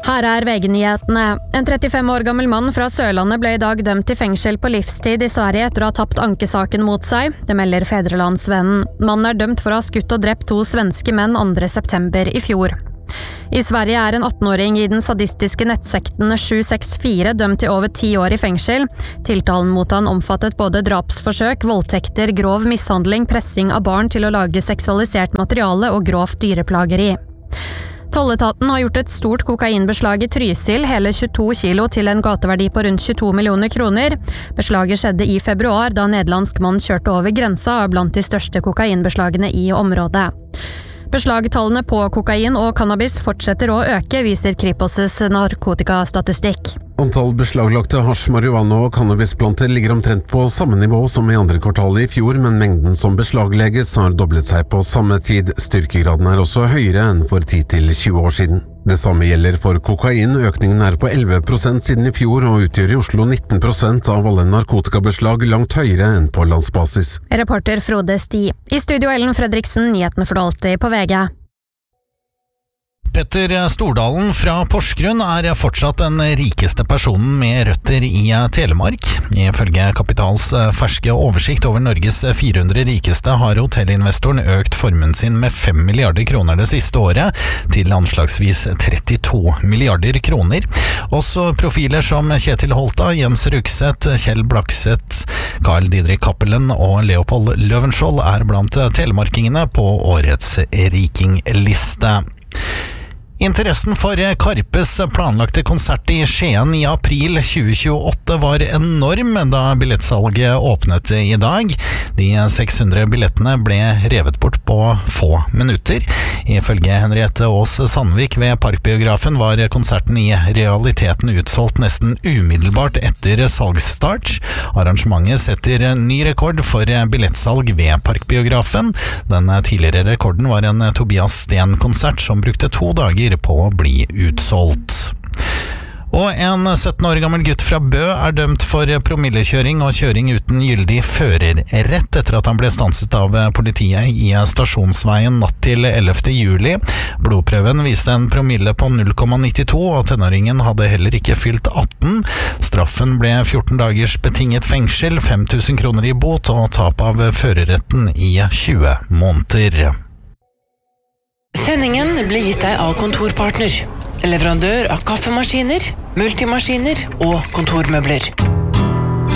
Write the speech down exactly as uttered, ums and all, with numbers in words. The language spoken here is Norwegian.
Her er V G-nyhetene. En trettifem år gammel mann fra Sørlandet ble i dag dømt til fengsel på livstid i Sverige etter å ha tapt ankesaken mot seg. Det melder Fedrelandsvennen. Mannen er dømt for å ha skutt og drept to svenske menn andre september i fjor. I Sverige er en atten-åring i den sadistiske nettsekten sju seks fire dømt til over ti år i fengsel. Tiltalen mot han omfattet både drapsforsøk, voldtekter, grov mishandling, pressing av barn til å lage seksualisert materiale og grovt dyreplageri. Tolletaten har gjort et stort kokainbeslag i Trysil, hele tjueto kilo til en gateverdi på rundt tjueto millioner kroner. Beslaget skjedde i februar, da en nederlandsk mann kjørte over grensa og blant de største kokainbeslagene i området. Beslagtallene på kokain og cannabis fortsetter å øke, viser Kripos' narkotikastatistikk. Antall beslaglagte hasj, marihuana og cannabisplanter ligger omtrent på samme nivå som i andre kvartal i fjor, men mengden som beslaglegges har doblet seg på samme tid. Styrkegraden er også høyere enn for ti til tjue år siden. Det samme gjelder for kokain. Økningen er på elleve prosent siden i fjor og utgjør i Oslo nitten prosent av alle narkotikabeslag, langt høyere enn på landsbasis. Reporter Frode Sti. I studio Ellen Fredriksen, nyhetene for alltid på V G. Petter Stordalen fra Porsgrunn er fortsatt den rikeste personen med røtter i Telemark. Ifølge Kapitals ferske oversikt over Norges fire hundre rikeste har hotellinvestoren økt formuen sin med fem milliarder kroner det siste året, til anslagsvis trettito milliarder kroner. Også profiler som Kjetil Holta, Jens Rugseth, Kjell Blakseth, Carl Didrik Cappelen og Leopold Løvenskiold er blant telemarkingene på årets rikingliste. Interessen for Karpes planlagte konsert i Skien i april tjue tjueåtte var enorm da billettsalget åpnet i dag. De seks hundre billettene ble revet bort på få minutter. Ifølge Henriette Aas Sandvik ved Parkbiografen var konserten i realiteten utsolgt nesten umiddelbart etter salgsstart. Arrangementet setter ny rekord for billettsalg ved Parkbiografen. Den tidligere rekorden var en Tobias Sten-konsert som brukte to dager på å bli utsolgt. Og en sytten år gammel gutt fra Bø er dømt for promillekjøring og kjøring uten gyldig førerrett etter at han ble stanset av politiet i Stasjonsveien natt til ellevte juli. Blodprøven viste en promille på null komma nittito, og tenåringen hadde heller ikke fylt atten. Straffen ble fjorten dagers betinget fengsel, fem tusen kroner i bot og tap av førerretten i tjue måneder. Sendingen blir gitt deg av Kontorpartner, leverandør av kaffemaskiner, multimaskiner og kontormøbler.